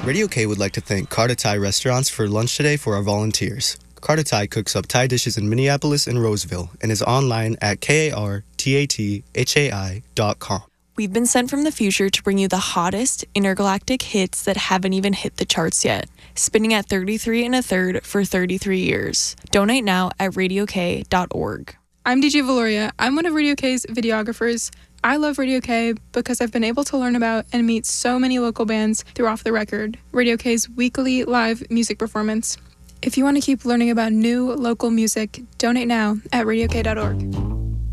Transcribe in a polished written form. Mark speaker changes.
Speaker 1: Radio K would like to thank Carta Thai Restaurants for lunch today for our volunteers. Carta Thai cooks up Thai dishes in Minneapolis and Roseville and is online at kartathai.com.
Speaker 2: We've been sent from the future to bring you the hottest intergalactic hits that haven't even hit the charts yet, spinning at 33 1/3 for 33 years. Donate now at radiok.org.
Speaker 3: I'm DJ Valoria. I'm one of Radio K's videographers. I love Radio K because I've been able to learn about and meet so many local bands through Off the Record, Radio K's weekly live music performance. If you want to keep learning about new local music, donate now at radiok.org.